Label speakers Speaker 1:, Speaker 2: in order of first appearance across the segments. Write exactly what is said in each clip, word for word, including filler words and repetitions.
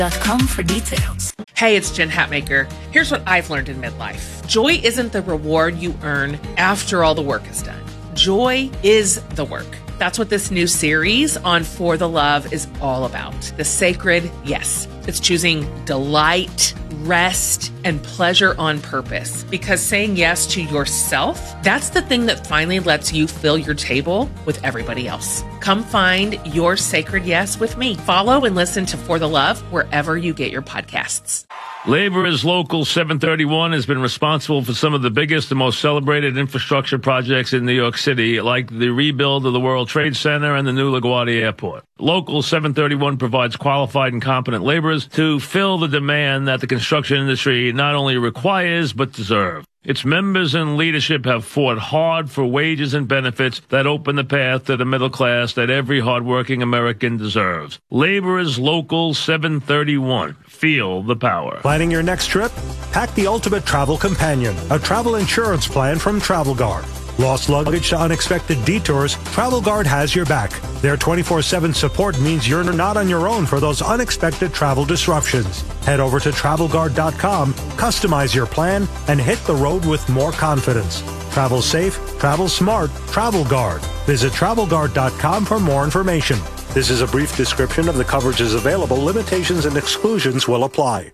Speaker 1: dot com for details.
Speaker 2: Hey, it's Jen Hatmaker. Here's what I've learned in midlife. Joy isn't the reward you earn after all the work is done. Joy is the work. That's what this new series on For the Love is all about. The sacred yes. It's choosing delight, rest, and pleasure on purpose. Because saying yes to yourself, that's the thing that finally lets you fill your table with everybody else. Come find your sacred yes with me. Follow and listen to For the Love wherever you get your podcasts.
Speaker 3: Laborers Local seven thirty-one has been responsible for some of the biggest and most celebrated infrastructure projects in New York City, like the rebuild of the World Trade Center and the new LaGuardia Airport. Local seven thirty-one provides qualified and competent laborers to fill the demand that the construction industry not only requires but deserves. Its members and leadership have fought hard for wages and benefits that open the path to the middle class that every hardworking American deserves. Laborers Local seven thirty-one. Feel the power.
Speaker 4: Planning your next trip? Pack the Ultimate Travel Companion, a travel insurance plan from Travel Guard. Lost luggage to unexpected detours, Travel Guard has your back. Their twenty-four seven support means you're not on your own for those unexpected travel disruptions. Head over to travel guard dot com, customize your plan, and hit the road with more confidence. Travel safe, travel smart, Travel Guard. Visit travel guard dot com for more information. This is a brief description of the coverages available. Limitations and exclusions will apply.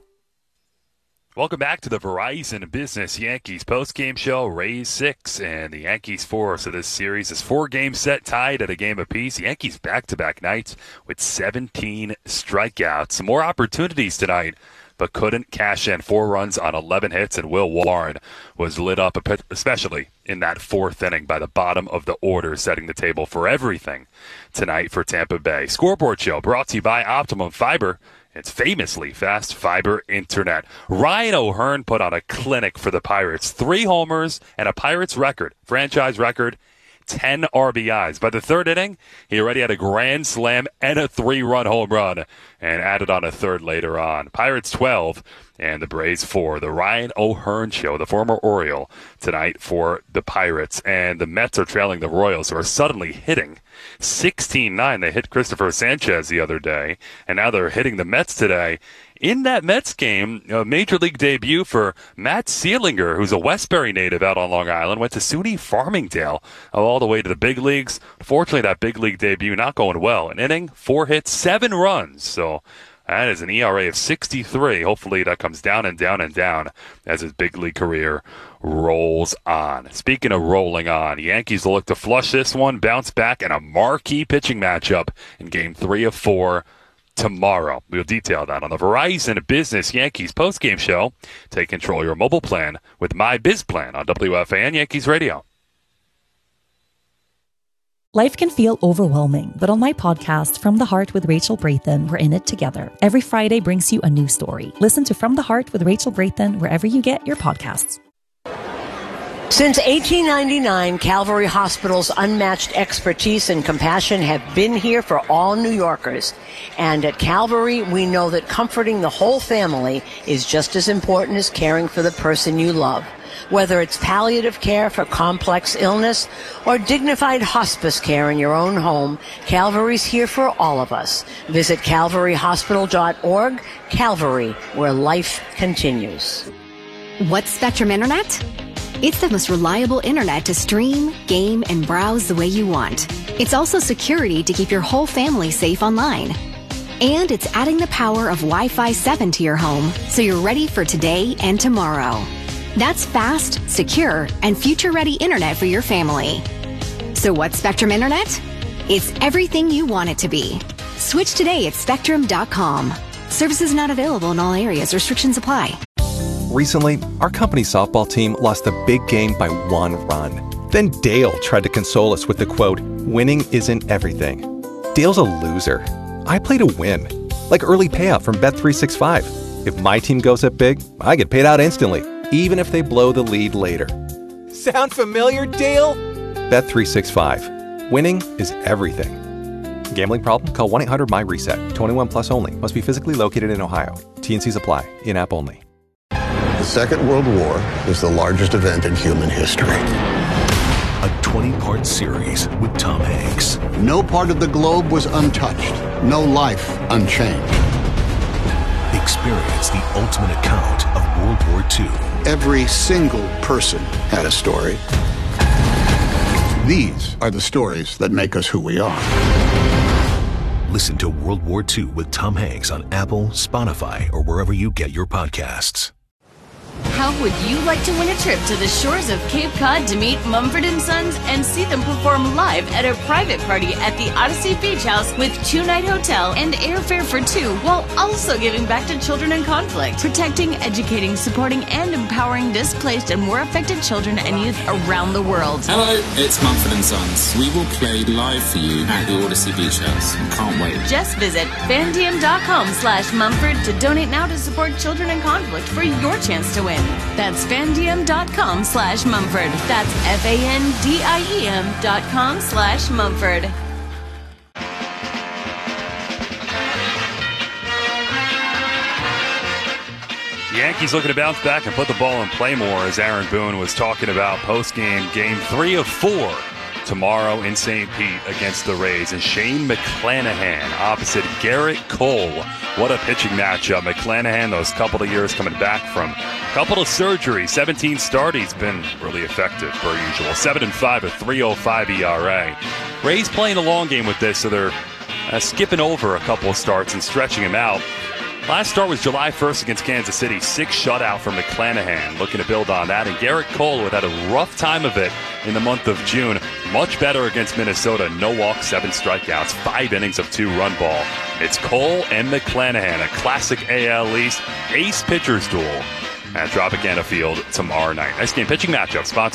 Speaker 5: Welcome back to the Verizon Business Yankees postgame show. Rays six and the Yankees four. So this series is four games set, tied at a game apiece. Yankees back-to-back nights with seventeen strikeouts. Some more opportunities tonight, but couldn't cash in. Four runs on eleven hits, and Will Warren was lit up, especially in that fourth inning, by the bottom of the order, setting the table for everything tonight for Tampa Bay. Scoreboard Show brought to you by Optimum Fiber. It's famously fast fiber internet. Ryan O'Hearn put on a clinic for the Pirates. Three homers and a Pirates record, franchise record, ten R B Is. By the third inning, he already had a grand slam and a three-run home run, and added on a third later on. Pirates twelve and the Braves four. The Ryan O'Hearn Show, the former Oriole, tonight for the Pirates. And the Mets are trailing the Royals, who are suddenly hitting sixteen nine. They hit Christopher Sanchez the other day, and now they're hitting the Mets today. In that Mets game, a major league debut for Matt Seelinger, who's a Westbury native out on Long Island, went to SUNY Farmingdale all the way to the big leagues. Fortunately, that big league debut not going well. An inning, four hits, seven runs. So that is an E R A of sixty-three. Hopefully that comes down and down and down as his big league career rolls on. Speaking of rolling on, Yankees will look to flush this one, bounce back, and a marquee pitching matchup in game three of four tomorrow. We'll detail that on the Verizon Business Yankees postgame show. Take control of your mobile plan with My Biz Plan on W F A N Yankees Radio.
Speaker 6: Life can feel overwhelming, but on my podcast, From the Heart with Rachel Brathen, we're in it together. Every Friday brings you a new story. Listen to From the Heart with Rachel Brathen wherever you get your podcasts.
Speaker 7: Since eighteen ninety-nine, Calvary Hospital's unmatched expertise and compassion have been here for all New Yorkers. And at Calvary, we know that comforting the whole family is just as important as caring for the person you love. Whether it's palliative care for complex illness or dignified hospice care in your own home, Calvary's here for all of us. Visit calvary hospital dot org. Calvary, where life continues.
Speaker 8: What's Spectrum Internet? It's the most reliable internet to stream, game, and browse the way you want. It's also security to keep your whole family safe online. And it's adding the power of Wi-Fi seven to your home so you're ready for today and tomorrow. That's fast, secure, and future-ready internet for your family. So what's Spectrum Internet? It's everything you want it to be. Switch today at spectrum dot com. Services not available in all areas. Restrictions apply.
Speaker 9: Recently, our company's softball team lost a big game by one run. Then Dale tried to console us with the quote, "Winning isn't everything." Dale's a loser. I play to win. Like early payout from Bet three sixty-five. If my team goes up big, I get paid out instantly, even if they blow the lead later.
Speaker 10: Sound familiar, Dale?
Speaker 9: Bet three sixty-five. Winning is everything. Gambling problem? Call one eight hundred M Y reset. twenty-one plus only. Must be physically located in Ohio. T and Cs apply. In-app only.
Speaker 11: The Second World War is the largest event in human history.
Speaker 12: A twenty-part series with Tom Hanks.
Speaker 11: No part of the globe was untouched. No life unchanged.
Speaker 12: experience the ultimate account of World War Two.
Speaker 11: Every single person had a story. These are the stories that make us who we are.
Speaker 12: Listen to World War Two with Tom Hanks on Apple, Spotify, or wherever you get your podcasts.
Speaker 1: How would you like to win a trip to the shores of Cape Cod to meet Mumford and Sons and see them perform live at a private party at the Odyssey Beach House with two-night hotel and airfare for two, while also giving back to children in conflict, protecting, educating, supporting, and empowering displaced and war affected children and youth around the world?
Speaker 13: Hello, it's Mumford and Sons. We will play live for you at the Odyssey Beach House. Can't wait.
Speaker 1: Just visit fandiem.com slash Mumford to donate now to support children in conflict for your chance to win. That's fandiem.com slash Mumford. That's F-A-N-D-I-E-M dot com slash Mumford.
Speaker 5: Yankees looking to bounce back and put the ball in play more, as Aaron Boone was talking about post-game game three of four tomorrow in Saint Pete against the Rays. And Shane McClanahan opposite Garrett Cole. What a pitching matchup. McClanahan, those couple of years coming back from a couple of surgeries, seventeen start. He's been really effective per usual. seven and five, a three oh five E R A. Rays playing the long game with this, so they're uh, skipping over a couple of starts and stretching him out. Last start was July first against Kansas City. Six shutout for McClanahan. Looking to build on that. And Garrett Cole had a rough time of it in the month of June. Much better against Minnesota. No walks, seven strikeouts, five innings of two-run ball. It's Cole and McClanahan, a classic A L East ace pitchers duel at Tropicana Field tomorrow night. Next game pitching matchup sponsored